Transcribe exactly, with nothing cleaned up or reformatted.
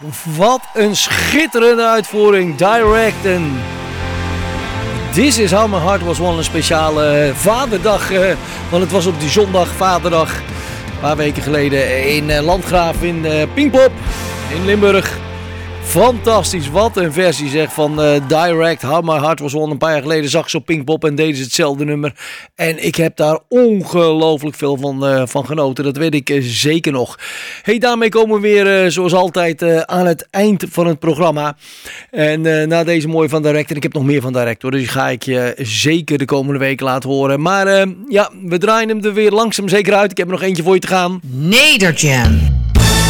Wat een schitterende uitvoering. Direct en This is How My Heart Was Won. Een speciale vaderdag. Uh, want het was op die zondag vaderdag. Een paar weken geleden in uh, Landgraaf in uh, Pinkpop in Limburg. Fantastisch, wat een versie zeg van uh, Direct, How My Heart Was Won. Een paar jaar geleden zag ze op Pinkpop en deden ze hetzelfde nummer. En ik heb daar ongelooflijk veel van, uh, van genoten, dat weet ik uh, zeker nog. Hey, daarmee komen we weer uh, zoals altijd uh, aan het eind van het programma. En uh, na deze mooie van Direct, en ik heb nog meer van Direct hoor, dus die ga ik je zeker de komende week laten horen. Maar uh, ja, we draaien hem er weer langzaam zeker uit. Ik heb er nog eentje voor je te gaan. Nederjam.